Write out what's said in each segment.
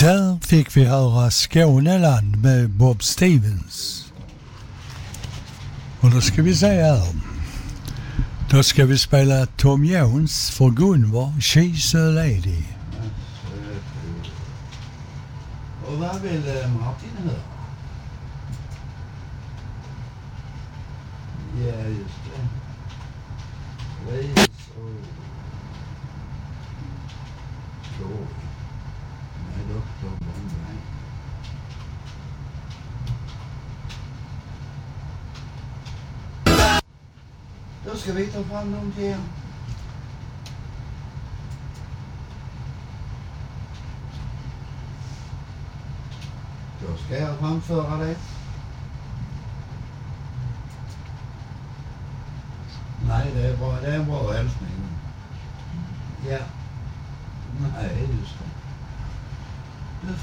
Där fick vi höra Skåneland med Bob Stevens. Och då ska vi se här. Då ska vi spela Tom Jones för Gunvor, She's a Lady. Och vad vill Martin höra? Ja, just det. Please och Joy med Dr. Bombay. Då ska vi ta fram dem till er. Då ska jag framföra det. Nej, det är en bra hälsning. Ja. Nej, just det.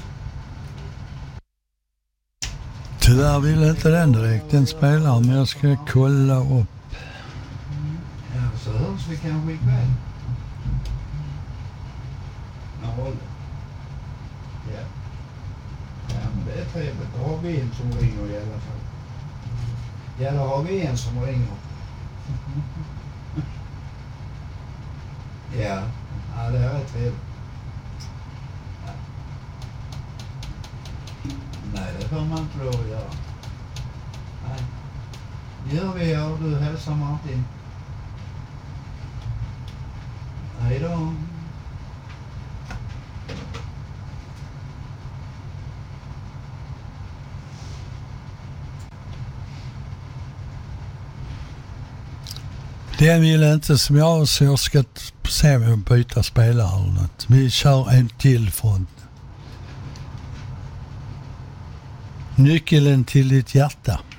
Tyvärr vill inte den direkt den spelar, men jag ska kolla upp. Ja, så hörs vi kanske ikväll. Ja, ja. Ja, men det är trevligt. Då har vi en som ringer i alla fall. Ja, då har vi en som ringer. Ja, det är trevligt. Ja. Nej, det får man inte lov att göra. Nej. Gör vi, och du hälsar Martin. Hej då. Den vill inte som jag, så jag ska se om jag byter spelare eller något. Vi kör en till från Nyckeln till ditt hjärta.